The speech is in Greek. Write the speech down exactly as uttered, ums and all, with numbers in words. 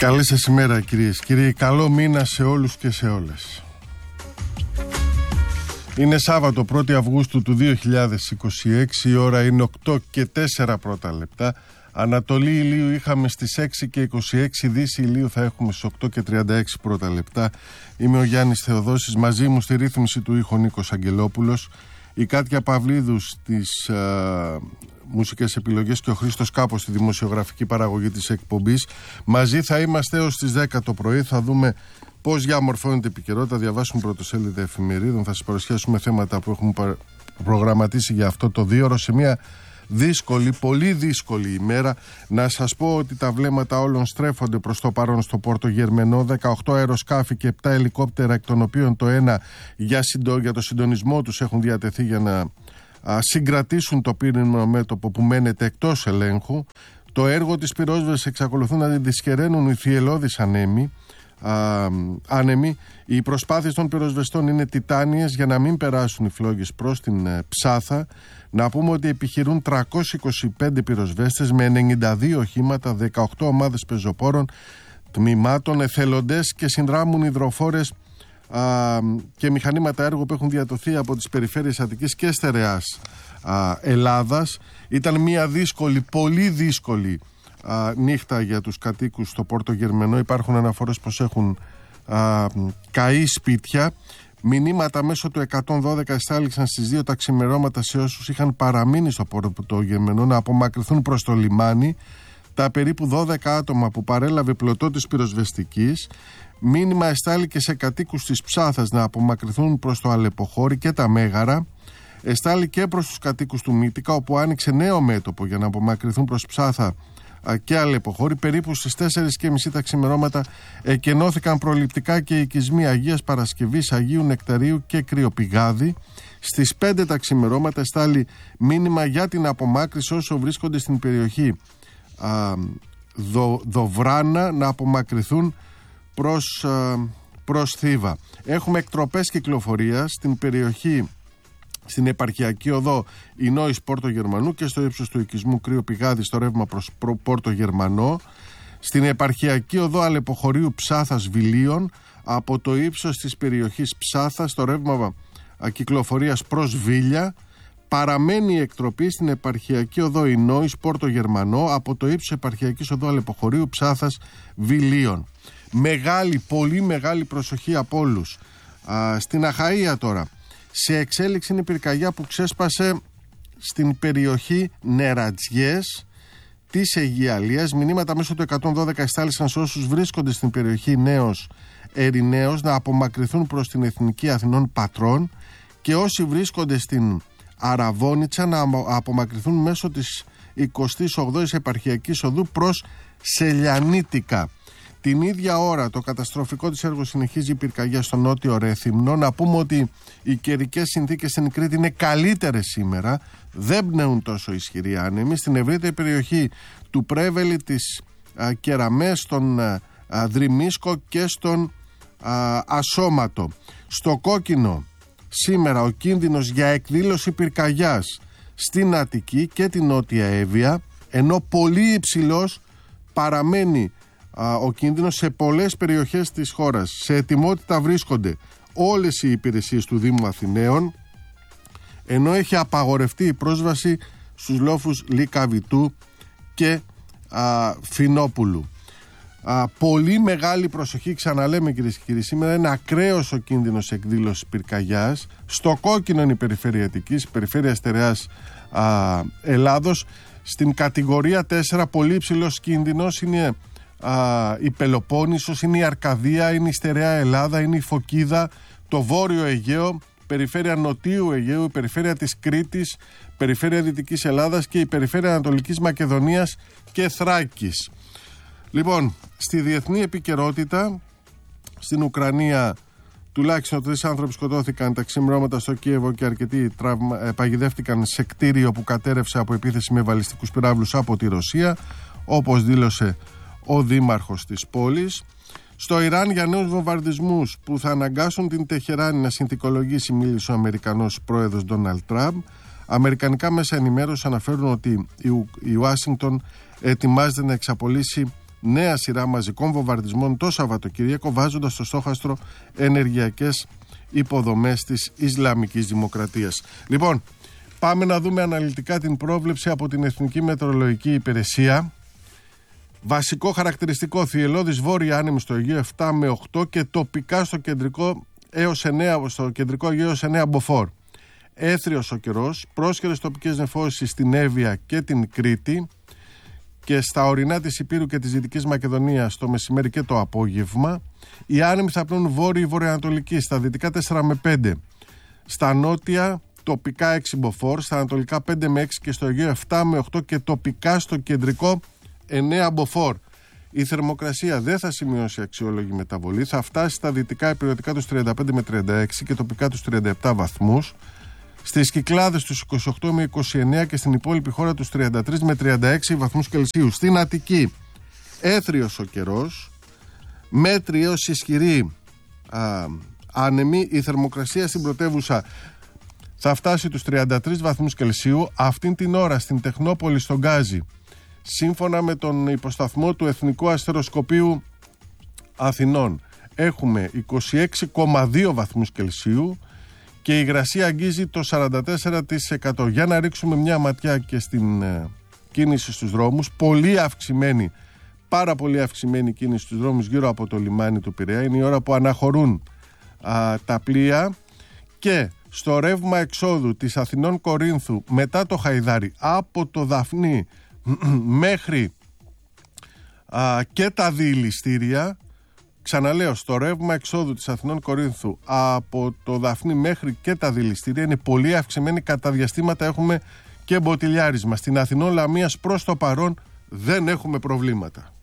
Καλή σας ημέρα κυρίες και κύριοι. Καλό μήνα σε όλους και σε όλες. Είναι Σάββατο πρώτη Αυγούστου του δύο χιλιάδες είκοσι έξι. Η ώρα είναι οκτώ και τέσσερα πρώτα λεπτά. Ανατολή ηλίου είχαμε στις έξι και είκοσι έξι. Δύση ηλίου θα έχουμε στις οκτώ και τριάντα έξι πρώτα λεπτά. Είμαι ο Γιάννης Θεοδόσης. Μαζί μου στη ρύθμιση του ήχου Νίκος Αγγελόπουλος. Η Κάτια Παυλίδου στις α, μουσικές επιλογές και ο Χρήστος Κάπος στη δημοσιογραφική παραγωγή της εκπομπής. Μαζί θα είμαστε έως τις δέκα το πρωί. Θα δούμε πώς διαμορφώνεται η επικαιρότητα, διαβάσουμε πρωτοσέλιδα εφημερίδων, θα σας παρουσιάσουμε θέματα που έχουμε προγραμματίσει για αυτό το δίωρο σε μια δύσκολη, πολύ δύσκολη ημέρα. Να σας πω ότι τα βλέμματα όλων στρέφονται προς το παρόν στο Πόρτο Γερμενό. δεκαοκτώ αεροσκάφη και επτά ελικόπτερα, εκ των οποίων το ένα για, συντο, για το συντονισμό τους έχουν διατεθεί για να α, συγκρατήσουν το πύρινο μέτωπο που μένεται εκτός ελέγχου. Το έργο της πυρόσβεσης εξακολουθούν να δυσκεραίνουν οι θυελλώδεις ανέμοι. Α, άνεμοι. Οι προσπάθειες των πυροσβεστών είναι τιτάνιες για να μην περάσουν οι φλόγες προς την ε, Ψάθα. Να πούμε ότι επιχειρούν τριακόσιοι είκοσι πέντε πυροσβέστες με ενενήντα δύο οχήματα, δεκαοκτώ ομάδες πεζοπόρων, τμήματων, εθελοντές και συνδράμουν υδροφόρες α, και μηχανήματα έργου που έχουν διατοθεί από τις περιφέρειες Αττικής και Στερεάς α, Ελλάδας. Ήταν μια δύσκολη, πολύ δύσκολη α, νύχτα για τους κατοίκους στο Πόρτο Γερμενό. Υπάρχουν αναφορές πως έχουν α, καεί σπίτια. Μηνύματα μέσω του εκατόν δώδεκα εστάληξαν στις δύο τα ξημερώματα σε όσους είχαν παραμείνει στο Πόρτο Γερμενό να απομακρυνθούν προς το λιμάνι. Τα περίπου δώδεκα άτομα που παρέλαβε πλωτότης πυροσβεστικής. Μήνυμα εστάληκε σε κατοίκους της Ψάθας να απομακρυνθούν προς το Αλεποχώρι και τα Μέγαρα. Εστάλει και προς τους κατοίκους του Μύτικα, όπου άνοιξε νέο μέτωπο για να απομακρυνθούν προς Ψάθα και Αλεποχώρι. Περίπου στις τέσσερις και μισή τα ξημερώματα εκενώθηκαν προληπτικά και οι οικισμοί Αγίας Παρασκευής, Αγίου Νεκταρίου και Κρυοπηγάδη. Στις πέντε τα ξημερώματα εστάλει μήνυμα για την απομάκρυση όσο βρίσκονται στην περιοχή α, Δο, Δοβράνα να απομακρυθούν προς, α, προς Θήβα. Έχουμε εκτροπές κυκλοφορίας στην περιοχή, στην επαρχιακή οδό Ινόης Πόρτο Γερμανού και στο ύψος του οικισμού Κρυοπηγάδη στο ρεύμα προς Πόρτο Γερμανό. Στην επαρχιακή οδό Αλεποχωρίου Ψάθας Βιλίων από το ύψος της περιοχής Ψάθα στο ρεύμα κυκλοφορίας προς Βίλια. Παραμένει η εκτροπή στην επαρχιακή οδό Ινόης Πόρτο Γερμανό από το ύψος επαρχιακής οδό Αλεποχωρίου Ψάθας Βιλίων. Μεγάλη, πολύ μεγάλη προσοχή από όλους. Α, στην Αχαΐα τώρα. Σε εξέλιξη είναι η πυρκαγιά που ξέσπασε στην περιοχή Νερατζιές της Αιγιαλίας. Μηνύματα μέσω του εκατόν δώδεκα εστάλησαν σε όσους βρίσκονται στην περιοχή Νέος Ερηναίος να απομακρυνθούν προς την Εθνική Αθηνών Πατρών και όσοι βρίσκονται στην Αραβόνιτσα να απομακρυνθούν μέσω της εικοστής όγδοης επαρχιακής οδού προς Σελιανίτικα. Την ίδια ώρα το καταστροφικό της έργο συνεχίζει η πυρκαγιά στο νότιο Ρέθυμνο. Να πούμε ότι οι καιρικές συνθήκες στην Κρήτη είναι καλύτερες σήμερα. Δεν πνέουν τόσο ισχυροί άνεμοι. Στην ευρύτερη περιοχή του Πρέβελη, της α, Κεραμές, στον α, α, Δρυμίσκο και στον α, Ασώματο. Στο Κόκκινο σήμερα ο κίνδυνος για εκδήλωση πυρκαγιάς στην Αττική και την Νότια Εύβοια, ενώ πολύ υψηλός παραμένει ο κίνδυνος σε πολλές περιοχές της χώρας. Σε ετοιμότητα βρίσκονται όλες οι υπηρεσίες του Δήμου Αθηναίων, ενώ έχει απαγορευτεί η πρόσβαση στους λόφους Λυκαβητού και α, Φινόπουλου. Α, πολύ μεγάλη προσοχή, ξαναλέμε κυρίες και κύριοι, σήμερα είναι ακραίος ο κίνδυνος εκδήλωσης πυρκαγιάς. Στο κόκκινο είναι η περιφέρεια Αττικής, η περιφέρεια Στερεάς α, Ελλάδος. Στην κατηγορία τέσσερα πολύ υψηλός κίνδυνος είναι Α, η Πελοπόννησος, είναι η Αρκαδία, είναι η Στερεά Ελλάδα, είναι η Φωκίδα, το Βόρειο Αιγαίο, περιφέρεια Νοτίου Αιγαίου, η περιφέρεια της Κρήτης, περιφέρεια Δυτικής Ελλάδας και η περιφέρεια Ανατολικής Μακεδονίας και Θράκης. Λοιπόν, στη διεθνή επικαιρότητα, στην Ουκρανία τουλάχιστον τρεις άνθρωποι σκοτώθηκαν τα ξημερώματα στο Κίεβο και αρκετοί τραυμα, παγιδεύτηκαν σε κτίριο που κατέρευσε από επίθεση με βαλιστικούς πυράβλους από τη Ρωσία, όπως δήλωσε ο δήμαρχος της πόλης. Στο Ιράν για νέους βομβαρδισμούς που θα αναγκάσουν την Τεχεράνη να συνθηκολογήσει, μίλησε ο Αμερικανός πρόεδρος Ντόναλντ Τραμπ. Αμερικανικά μέσα ενημέρωση αναφέρουν ότι η Ουάσιγκτον ετοιμάζεται να εξαπολύσει νέα σειρά μαζικών βομβαρδισμών το Σαββατοκύριακο, βάζοντας στο στόχαστρο ενεργειακές υποδομές της Ισλαμικής Δημοκρατίας. Λοιπόν, πάμε να δούμε αναλυτικά την πρόβλεψη από την Εθνική Μετεωρολογική Υπηρεσία. Βασικό χαρακτηριστικό: θυελλώδης βόρεια άνεμη στο Αιγαίο επτά με οκτώ και τοπικά στο κεντρικό έως εννέα, στο κεντρικό Αιγαίο έως εννέα μποφόρ. Έθριος ο καιρός, πρόσχερες τοπικές νεφώσεις στην Εύβοια και την Κρήτη και στα ορεινά της Ηπείρου και της Δυτικής Μακεδονίας το μεσημέρι και το απόγευμα. Οι άνεμοι θα πνούν βόρειο-βορειοανατολική, στα δυτικά τέσσερα με πέντε, στα νότια τοπικά έξι μποφόρ, στα ανατολικά πέντε με έξι και στο Αιγαίο επτά με οκτώ και τοπικά στο κεντρικό εννέα μποφόρ. Η θερμοκρασία δεν θα σημειώσει αξιόλογη μεταβολή, θα φτάσει στα δυτικά υπηρετικά τους τριάντα πέντε με τριάντα έξι και τοπικά τους τριάντα επτά βαθμούς, στις Κυκλάδες τους είκοσι οκτώ με είκοσι εννέα και στην υπόλοιπη χώρα τους τριάντα τρεις με τριάντα έξι βαθμούς Κελσίου. Στην Αττική έθριος ο καιρός, μέτρη έως ισχυρή α, άνεμη. Η θερμοκρασία στην πρωτεύουσα θα φτάσει τους τριάντα τρεις βαθμούς Κελσίου. Αυτήν την ώρα στην Τεχνόπολη στον Γκάζι, σύμφωνα με τον υποσταθμό του Εθνικού Αστεροσκοπείου Αθηνών, έχουμε είκοσι έξι κόμμα δύο βαθμούς Κελσίου και η υγρασία αγγίζει το σαράντα τέσσερα τοις εκατό. Για να ρίξουμε μια ματιά και στην ε, κίνηση στους δρόμους, πολύ αυξημένη, πάρα πολύ αυξημένη κίνηση στους δρόμους γύρω από το λιμάνι του Πειραιά. Είναι η ώρα που αναχωρούν α, τα πλοία, και στο ρεύμα εξόδου της Αθηνών Κορίνθου μετά το Χαϊδάρι, από το Δαφνί μέχρι α, και τα διηληστήρια. Ξαναλέω, στο ρεύμα εξόδου της Αθηνών Κορίνθου από το Δαφνί μέχρι και τα διηληστήρια είναι πολύ αυξημένη. Κατά διαστήματα έχουμε και μποτιλιάρισμα. Στην Αθηνών Λαμίας προς το παρόν δεν έχουμε προβλήματα.